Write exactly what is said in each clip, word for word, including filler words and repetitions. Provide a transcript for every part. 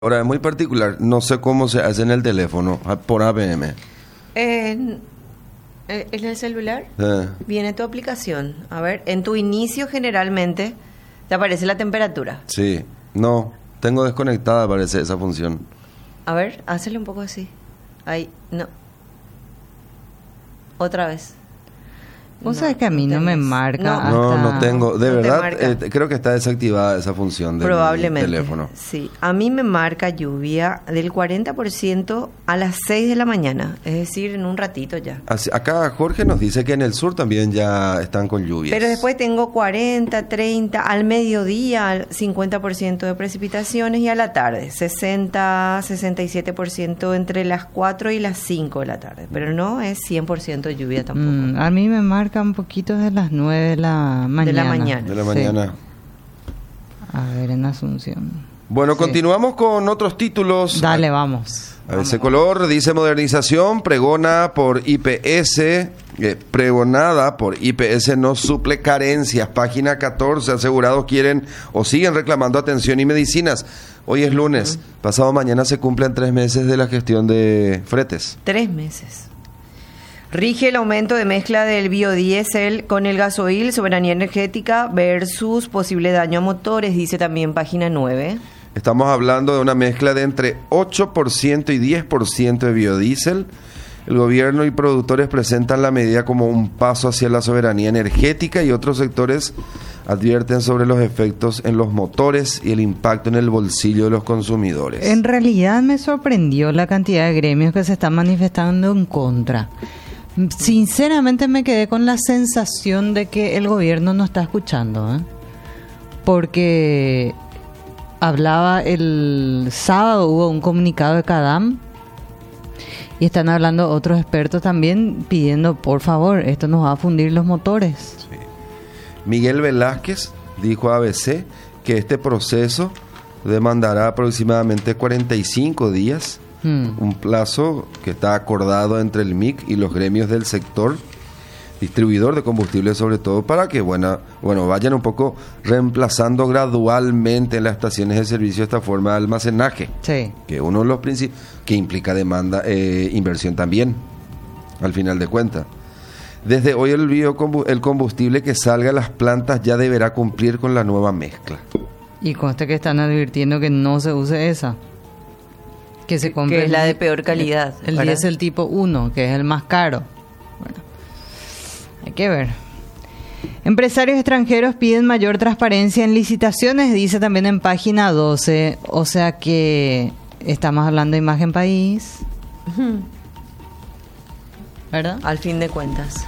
Ahora, es muy particular, no sé cómo se hace en el teléfono, por A P M. En, en el celular Eh, viene tu aplicación. A ver, en tu inicio generalmente te aparece la temperatura. sí, no, tengo desconectada parece esa función. A ver, hazle un poco así. Ahí, no. Otra vez. Vos sabés que a mí no me tenés. marca No. hasta... No, no tengo, de No te verdad, marca. eh, creo que está desactivada esa función del Probablemente. teléfono. Sí. A mí me marca lluvia del cuarenta por ciento a las seis de la mañana. Es decir, en un ratito ya. Así- acá Jorge nos dice que en el sur también ya están con lluvias. Pero después tengo cuarenta, treinta, al mediodía cincuenta por ciento de precipitaciones y a la tarde sesenta, sesenta y siete por ciento entre las cuatro y las cinco de la tarde. Pero no es cien por ciento lluvia tampoco. Mm, a mí me marca un poquito de las nueve de la mañana. De la mañana. De la Sí. mañana. A ver, en Asunción. Bueno, Sí. continuamos con otros títulos. Dale, vamos. A ese color dice modernización, pregona por I P S, eh, pregonada por I P S no suple carencias. Página catorce, asegurados quieren o siguen reclamando atención y medicinas. Hoy es lunes, pasado mañana se cumplen tres meses de la gestión de fretes. Tres meses. Rige el aumento de mezcla del biodiesel con el gasoil, soberanía energética versus posible daño a motores, dice también página nueve. Estamos hablando de una mezcla de entre ocho por ciento y diez por ciento de biodiesel. El gobierno y productores presentan la medida como un paso hacia la soberanía energética y otros sectores advierten sobre los efectos en los motores y el impacto en el bolsillo de los consumidores. En realidad me sorprendió la cantidad de gremios que se están manifestando en contra. Sinceramente me quedé con la sensación de que el gobierno no está escuchando, ¿eh? Porque hablaba el sábado, hubo un comunicado de CADAM y están hablando otros expertos también pidiendo, por favor, esto nos va a fundir los motores. Sí. Miguel Velázquez dijo a A B C que este proceso demandará aproximadamente cuarenta y cinco días, Hmm. un plazo que está acordado entre el M I C y los gremios del sector distribuidor de combustible, sobre todo para que bueno, bueno vayan un poco reemplazando gradualmente en las estaciones de servicio esta forma de almacenaje, Sí. que uno de los principios que implica demanda, eh, inversión también, al final de cuentas. Desde hoy el, biocombu- el combustible que salga a las plantas ya deberá cumplir con la nueva mezcla. Y conste que están advirtiendo que no se use esa. Que se compre Que es la el- de peor calidad, El ¿verdad? diésel tipo uno, que es el más caro. Bueno, hay que ver. Empresarios extranjeros piden mayor transparencia en licitaciones, dice también en página doce. O sea que estamos hablando de imagen país. ¿Verdad? Al fin de cuentas.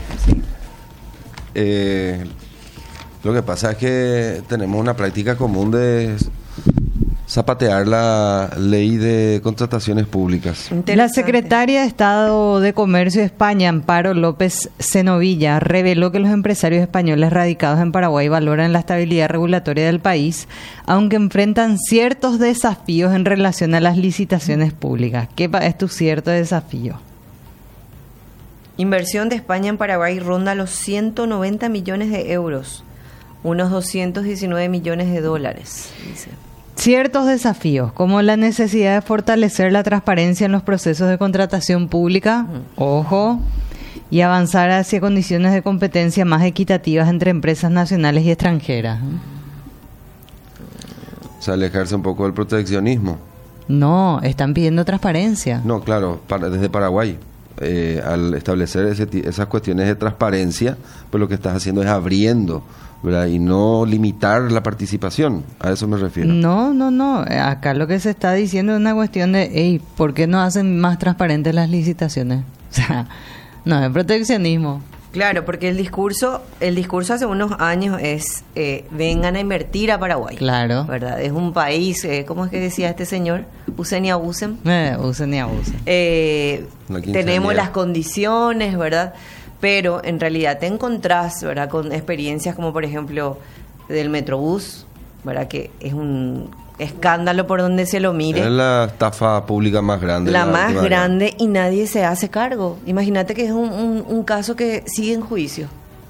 Eh, lo que pasa es que tenemos una práctica común de zapatear la ley de contrataciones públicas. La Interesante. secretaria de Estado de Comercio de España, Amparo López Cenovilla, reveló que los empresarios españoles radicados en Paraguay valoran la estabilidad regulatoria del país, aunque enfrentan ciertos desafíos en relación a las licitaciones públicas. ¿Qué pa- es tu cierto desafío? Inversión de España en Paraguay ronda los ciento noventa millones de euros, unos doscientos diecinueve millones de dólares, dice. Ciertos desafíos, como la necesidad de fortalecer la transparencia en los procesos de contratación pública, ojo, y avanzar hacia condiciones de competencia más equitativas entre empresas nacionales y extranjeras. O sea, alejarse un poco del proteccionismo. No, están pidiendo transparencia. No, claro, para, desde Paraguay. Eh, al establecer ese ti- esas cuestiones de transparencia, pues lo que estás haciendo es abriendo, ¿verdad? Y no limitar la participación. A eso me refiero. No, no, no. Acá lo que se está diciendo es una cuestión de, hey, ¿por qué no hacen más transparentes las licitaciones? O sea, no es proteccionismo. Claro, porque el discurso, el discurso hace unos años es eh, vengan a invertir a Paraguay. Claro. ¿Verdad? Es un país, eh, ¿cómo es que decía este señor? Usen y abusen. Eh, usen y abusen. Eh, La quinceañera. tenemos las condiciones, ¿verdad? Pero en realidad te encontrás, ¿verdad? Con experiencias como por ejemplo del Metrobús, ¿verdad? Que es un escándalo por donde se lo mire. Es la estafa pública más grande. La de más última grande y nadie se hace cargo. Imagínate que es un, un, un caso que sigue en juicio.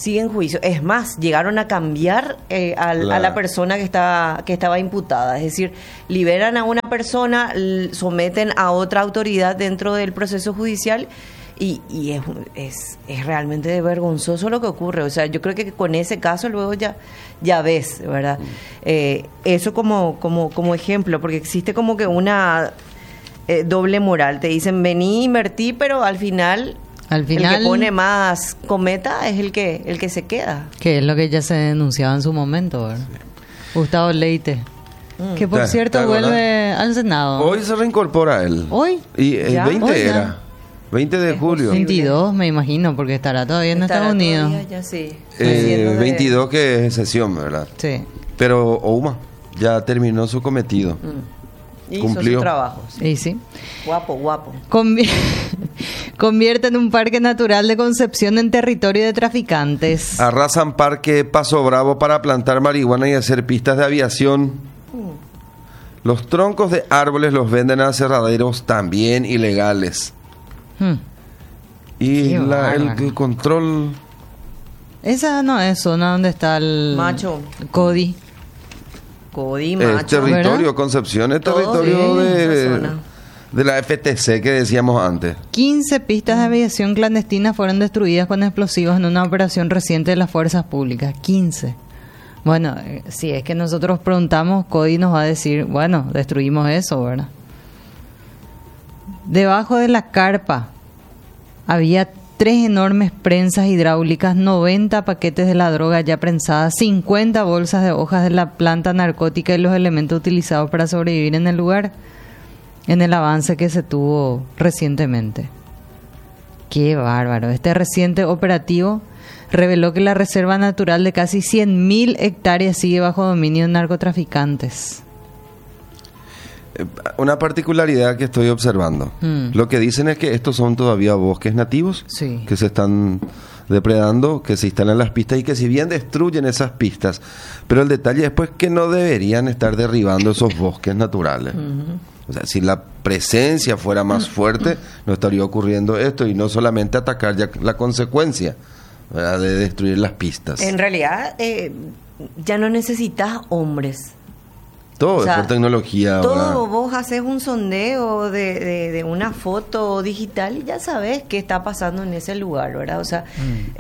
sigue en juicio. Es más, llegaron a cambiar eh, al, La- a la persona que estaba, que estaba imputada. Es decir, liberan a una persona, l- someten a otra autoridad dentro del proceso judicial y, y es, es, es realmente vergonzoso lo que ocurre. O sea, yo creo que con ese caso luego ya, ya ves, ¿verdad? Eh, eso como, como, como ejemplo, porque existe como que una eh, doble moral. Te dicen, vení, invertí, pero al final... Al final, el que pone más cometa es el que el que se queda. que es lo que ya se denunciaba en su momento, ¿verdad? Gustavo Leite, que por ¿Te- cierto te acordás? vuelve al Senado. Hoy se reincorpora él. ¿Hoy? Y el ¿Ya? veinte Hoy ya. era. veinte de Es julio. posible. veintidós, me imagino, porque estará todavía en Estará Estados Unidos. todavía ya, sí, Eh, haciendo de- veintidós que es sesión, ¿verdad? Sí. Pero Ouma ya terminó su cometido. Hizo cumplió. su trabajo. Sí. Y sí. Guapo, guapo. Convi- Convierten un parque natural de Concepción en territorio de traficantes. Arrasan Parque Paso Bravo para plantar marihuana y hacer pistas de aviación. Los troncos de árboles los venden a aserraderos también ilegales. Hmm. Y Qué la- el, bárbaro. el control... Esa no es zona donde está el... Macho. Cody. Cody, Es macho. territorio, ¿verdad? Concepción es Todo, territorio sí, de, esa zona. de la F T C que decíamos antes. quince pistas de aviación clandestinas fueron destruidas con explosivos en una operación reciente de las fuerzas públicas. quince. Bueno, eh, si es que nosotros preguntamos, Cody nos va a decir, bueno, destruimos eso, ¿verdad? Debajo de la carpa había tres enormes prensas hidráulicas, noventa paquetes de la droga ya prensada, cincuenta bolsas de hojas de la planta narcótica y los elementos utilizados para sobrevivir en el lugar, en el avance que se tuvo recientemente. Qué bárbaro. Este reciente operativo reveló que la reserva natural de casi cien mil hectáreas sigue bajo dominio de narcotraficantes. Eh, Una particularidad que estoy observando. Mm. Lo que dicen es que estos son todavía bosques nativos Sí. que se están depredando, que se instalan las pistas y que si bien destruyen esas pistas, pero el detalle es pues que no deberían estar derribando esos bosques naturales. O sea, si la presencia fuera más fuerte, no estaría ocurriendo esto y no solamente atacar ya la consecuencia, ¿verdad?, de destruir las pistas. En realidad, eh, ya no necesitas hombres. Todo o es sea, por tecnología ahora. Todo, vos haces un sondeo de, de, de una foto digital y ya sabes qué está pasando en ese lugar, ¿verdad? O sea,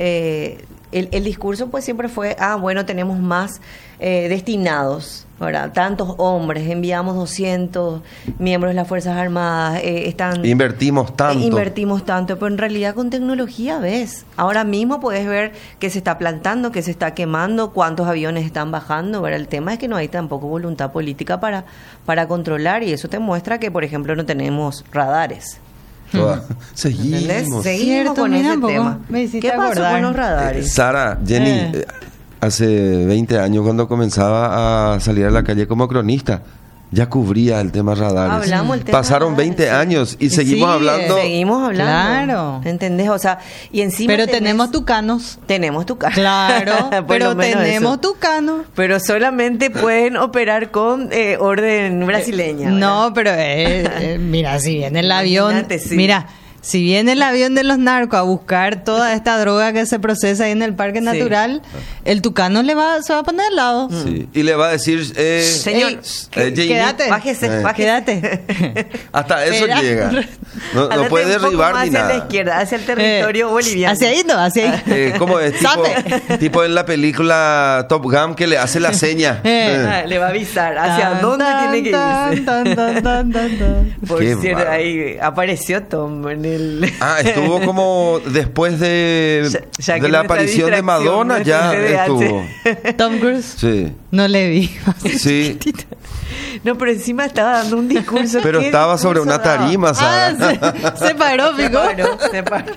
eh, el, el discurso pues siempre fue, ah, bueno, tenemos más eh, destinados, ¿verdad? Tantos hombres, enviamos doscientos miembros de las Fuerzas Armadas, eh, están... Invertimos tanto. Eh, Invertimos tanto, pero en realidad con tecnología ves. Ahora mismo puedes ver que se está plantando, que se está quemando, cuántos aviones están bajando. ¿Verdad? El tema es que no hay tampoco voluntad política para, para controlar y eso te muestra que, por ejemplo, no tenemos radares. Toda- ¿Entendés? Seguimos. Seguimos Cierto, con mira, ese un poco tema. me hiciste ¿Qué pasó acordar. con los Eh, radares? Sara, Jenny, Eh. eh, hace veinte años cuando comenzaba a salir a la calle como cronista, ya cubría el tema radares. Hablamos el tema Pasaron radares, veinte sí. años y Y seguimos sigue. hablando. Seguimos hablando. Claro. ¿Entendés? O sea, y encima Pero tenés- tenemos tucanos. Tenemos tu cara. Claro, Por pero lo menos tenemos eso. tucanos. Pero solamente pueden operar con eh, orden brasileña. ¿verdad? No, pero eh, eh, mira, si viene el avión, Imagínate, sí. mira, si viene el avión de los narcos a buscar toda esta droga que se procesa ahí en el parque Sí. natural, el tucano le va, se va a poner al lado. Sí, y le va a decir, eh, Señor, Ey, eh, Jamie, quédate. Bájese, Eh. bájese. Quédate. hasta eso Espera. llega. No, no Ándate puede un poco derribar más ni hacia la nada. izquierda, hacia el territorio Eh, boliviano. Hacia ahí no, hacia ahí. Eh, ¿Cómo es? Tipo, Sabe. tipo en la película Top Gun que le hace la seña. Eh. Eh. Ah, le va a avisar hacia Tan, dónde tan, tiene que tan, irse. tan, tan, tan, tan, tan. Por Qué cierto, bárbaro. ahí apareció Tom en el... Ah, estuvo como después de, Ya- ya de que la nuestra aparición de distracción, Madonna, nuestro ya T D A H. estuvo. Tom Cruise. Sí, No le vi. sí. No, pero encima estaba dando un discurso. Pero ¿Qué estaba discurso sobre una daba? tarima, Ah, Sara. se, se paró, Se pico. paró, se paró.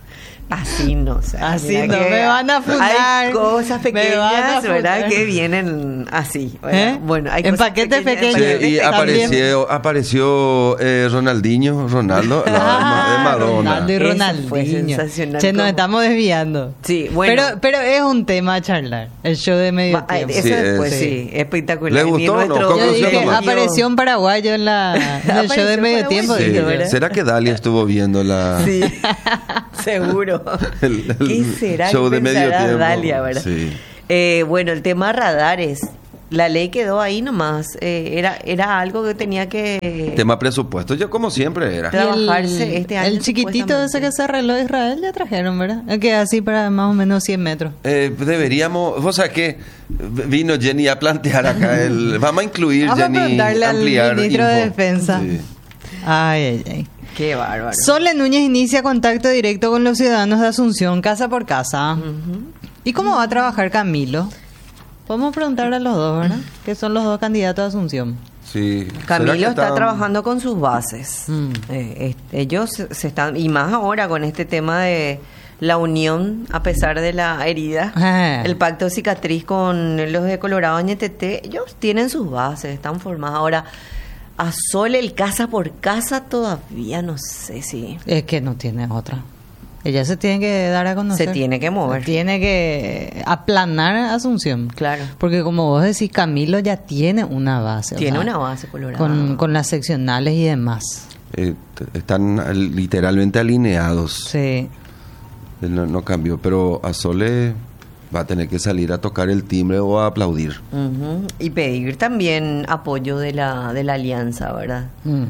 Así no, o sea, Así mira no, que me van a funar. Hay cosas Me van a pequeñas, ¿verdad? funar. Que vienen así. ¿verdad? ¿Eh? Bueno, hay En cosas paquetes pequeñas, pequeños. Sí, y También. apareció, apareció eh, Ronaldinho, Ronaldo, la Ah, de Madonna. Ronaldo y Eso Ronaldinho. fue sensacional, Che, nos ¿cómo? estamos desviando. Sí, bueno. Pero, pero es un tema a charlar. El show de medio Ma- tiempo. Eso Sí, después, es- sí, espectacular. ¿Le Ni gustó o no? nuestro- Yo Conclusión dije, nomás. apareció un paraguayo en, la, en el show de Apareció medio paraguayo. tiempo. Sí. dije, ¿verdad? ¿Será que Dalia estuvo viendo la...? Sí. Seguro. El, el ¿Qué será show que de medio pensará tiempo. Dalia, verdad? Sí. Eh, bueno, el tema radares. La ley quedó ahí nomás. Eh, era, era algo que tenía que Tema presupuesto, yo como siempre era. trabajarse este año. El chiquitito ese que se arregló de Israel ya trajeron, ¿verdad? El que así para más o menos cien metros. Eh, deberíamos, o sea que vino Jenny a plantear acá el, vamos a incluir Vamos a Jenny, preguntarle al ampliar ministro de info. Defensa. Sí. Ay, ay, ay. Qué bárbaro. Sole Núñez inicia contacto directo con los ciudadanos de Asunción, casa por casa. ¿Y cómo va a trabajar Camilo? Podemos preguntar a los dos, ¿verdad? Que son los dos candidatos a Asunción. Sí. ¿Será Camilo que está están- trabajando con sus bases. Mm. Eh, est- ellos se se están, y más ahora con este tema de la unión a pesar de la herida, Ah. el pacto de cicatriz con los de Colorado N T T, ellos tienen sus bases, están formados. Ahora, a Sol el casa por casa todavía no sé si Es que no tiene otra. Ella se tiene que dar a conocer. se tiene que mover. Tiene que aplanar Asunción. Claro. Porque como vos decís, Camilo ya tiene una base. o Tiene sea, una base Colorado. Con, con las seccionales y demás. Eh, t- están eh, literalmente alineados. Sí. No, no cambió, pero a Sole va a tener que salir a tocar el timbre o a aplaudir. Ujú. Y pedir también apoyo de la, de la alianza, ¿verdad? Mm.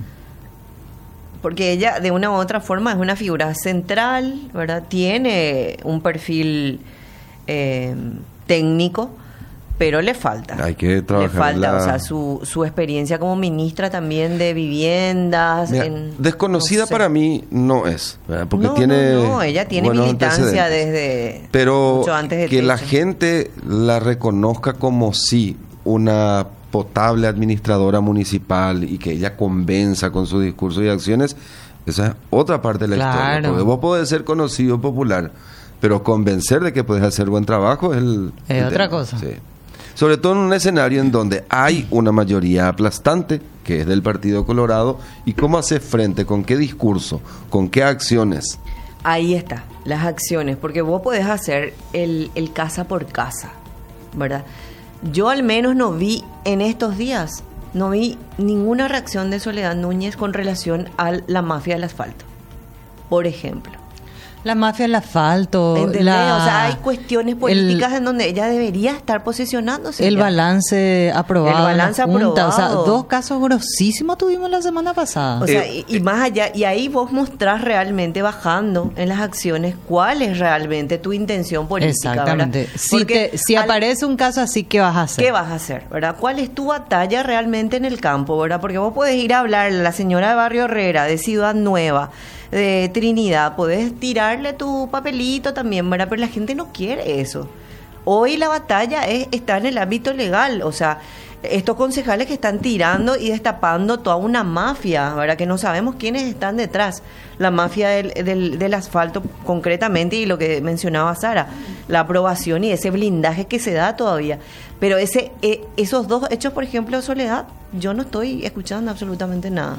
Porque ella, de una u otra forma, es una figura central, ¿verdad? Tiene un perfil eh, técnico, pero le falta. Hay que trabajar Le falta, la- o sea, su, su experiencia como ministra también de viviendas. Mira, en- desconocida no sé. para mí no es, ¿verdad? Porque No, tiene no, no, ella tiene buenos militancia antecedentes. desde Pero mucho antes de que la Techo. gente la reconozca como sí una potable administradora municipal y que ella convenza con su discurso y acciones, esa es otra parte de la Claro. historia. Porque vos podés ser conocido, popular, pero convencer de que puedes hacer buen trabajo es el... Es el otra tema, cosa. sí. Sobre todo en un escenario en donde hay una mayoría aplastante, que es del Partido Colorado, y cómo hace frente, con qué discurso, con qué acciones. Ahí está, las acciones, porque vos podés hacer el, el casa por casa, ¿verdad? Yo al menos no vi en estos días, no vi ninguna reacción de Soledad Núñez con relación a la mafia del asfalto, por ejemplo. La mafia del asfalto. ¿Entendés? la- O sea, hay cuestiones políticas el- en donde ella debería estar posicionándose. El ya. balance aprobado. El balance en la Junta. O sea, aprobado. dos casos grosísimos tuvimos la semana pasada. O sea, Eh, y, y más allá, y ahí vos mostrás realmente bajando en las acciones cuál es realmente tu intención política. Exactamente. ¿verdad? Si, Porque te, si al- aparece un caso así, ¿qué vas a hacer? ¿Qué vas a hacer? ¿Verdad? ¿Cuál es tu batalla realmente en el campo? ¿Verdad? Porque vos podés ir a hablar a la señora de Barrio Herrera, de Ciudad Nueva, de Trinidad, podés tirarle tu papelito también, ¿verdad? Pero la gente no quiere eso. Hoy la batalla es, está en el ámbito legal, o sea, estos concejales que están tirando y destapando toda una mafia, ¿verdad? Que no sabemos quiénes están detrás. La mafia del, del, del asfalto concretamente y lo que mencionaba Sara, la aprobación y ese blindaje que se da todavía. Pero ese eh, esos dos hechos, por ejemplo, Soledad, yo no estoy escuchando absolutamente nada.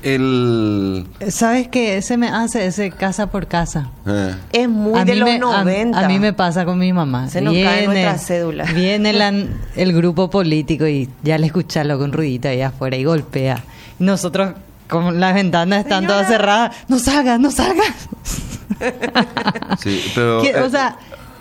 El... ¿Sabes qué? Se me hace ese casa por casa. eh, Es muy A de mí los me- a- noventa. A, mí me pasa con mi mamá. Se nos cae nuestra cédula. Viene la- el grupo político y ya le escucharlo con ruidito ahí afuera y golpea. Y nosotros, como las ventanas están todas cerradas, no salgas, no salgas. sí, pero... Que, eh, o sea,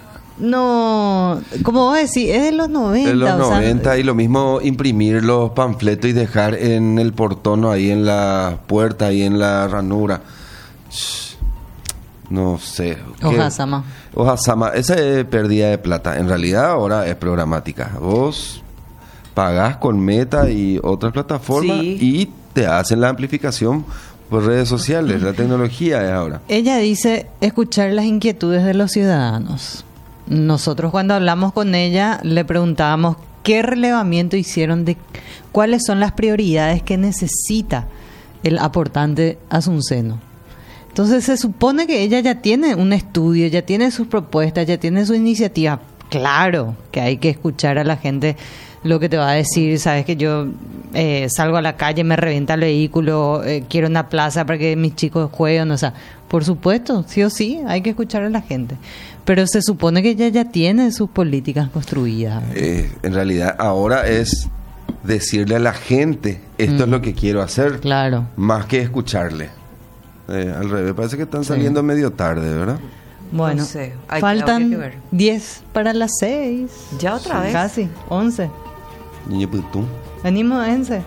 no, como vos decís, es de los noventa. en los o sea, noventa y lo mismo imprimir los panfletos y dejar en el portón ahí en la puerta, ahí en la ranura. Shh, no sé. ¿qué? Ojasama. Ojasama, esa es pérdida de plata. En realidad ahora es programática. Vos pagás con Meta y otras plataformas Sí. y te hacen la amplificación por redes sociales. La tecnología es ahora. Ella dice escuchar las inquietudes de los ciudadanos. Nosotros cuando hablamos con ella le preguntábamos qué relevamiento hicieron de cuáles son las prioridades que necesita el aportante asunceno. Entonces se supone que ella ya tiene un estudio, ya tiene sus propuestas, ya tiene su iniciativa. Claro que hay que escuchar a la gente lo que te va a decir. Sabes que yo eh, salgo a la calle, me revienta el vehículo, eh, quiero una plaza para que mis chicos jueguen. O sea, por supuesto, sí o sí, hay que escuchar a la gente. Pero se supone que ella ya tiene sus políticas construidas. Eh, en realidad ahora es decirle a la gente, esto Mm. es lo que quiero hacer, Claro. más que escucharle. Eh, al revés, parece que están saliendo sí. medio tarde, ¿verdad? Bueno, no sé. Hay, faltan diez para las seis. ¿Ya otra sí, vez? Casi, once. Niña Putú. Venimos, Ense.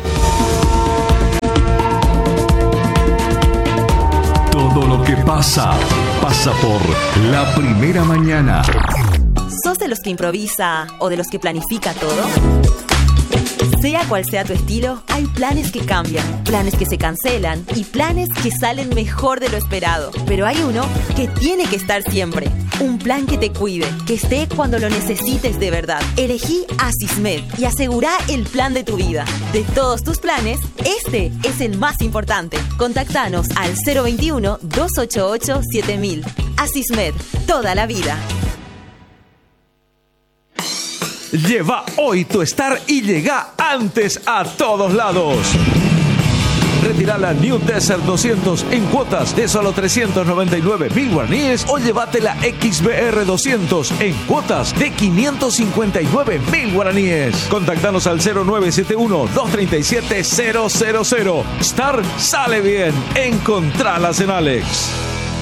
Todo lo que pasa, pasa por La Primera Mañana. ¿Sos de los que improvisa o de los que planifica todo? Sea cual sea tu estilo, hay planes que cambian, planes que se cancelan y planes que salen mejor de lo esperado. Pero hay uno que tiene que estar siempre. Un plan que te cuide, que esté cuando lo necesites de verdad. Elegí Asismed y asegurá el plan de tu vida. De todos tus planes, este es el más importante. Contactanos al cero veintiuno, dos ochenta y ocho, siete mil. Asismed, toda la vida. Lleva hoy tu Star y llega antes a todos lados. Retira la New Desert doscientos en cuotas de solo trescientos noventa y nueve mil guaraníes o llévate la X B R doscientos en cuotas de quinientos cincuenta y nueve mil guaraníes. Contactanos al cero nueve siete uno, dos tres siete, cero cero cero. Star sale bien. Encontralas en Alex.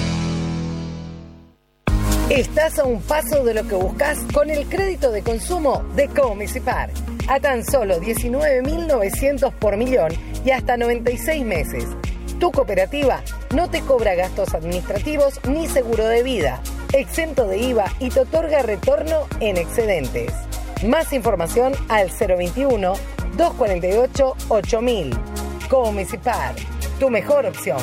Estás a un paso de lo que buscas con el crédito de consumo de Comisipar. A tan solo diecinueve mil novecientos por millón y hasta noventa y seis meses. Tu cooperativa no te cobra gastos administrativos ni seguro de vida, exento de I V A y te otorga retorno en excedentes. Más información al cero veintiuno, dos cuarenta y ocho, ocho mil. Comisipar, tu mejor opción.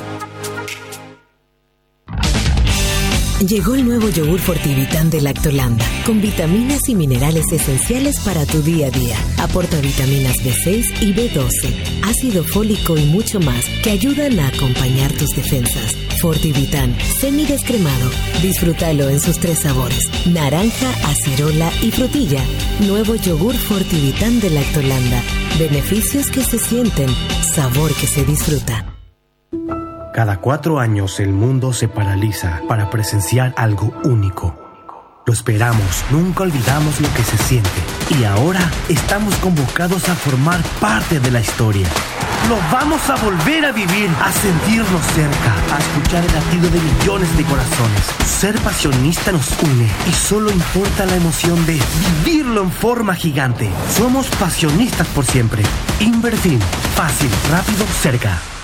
Llegó el nuevo yogur Fortivitan de Lactolanda, con vitaminas y minerales esenciales para tu día a día. Aporta vitaminas B seis y B doce, ácido fólico y mucho más que ayudan a acompañar tus defensas. Fortivitan, semidescremado. Disfrútalo en sus tres sabores: naranja, acerola y frutilla. Nuevo yogur Fortivitan de Lactolanda. Beneficios que se sienten, sabor que se disfruta. Cada cuatro años el mundo se paraliza para presenciar algo único. Lo esperamos, nunca olvidamos lo que se siente. Y ahora estamos convocados a formar parte de la historia. Lo vamos a volver a vivir, a sentirnos cerca, a escuchar el latido de millones de corazones. Ser pasionista nos une y solo importa la emoción de vivirlo en forma gigante. Somos pasionistas por siempre. Invertir, fácil, rápido, cerca.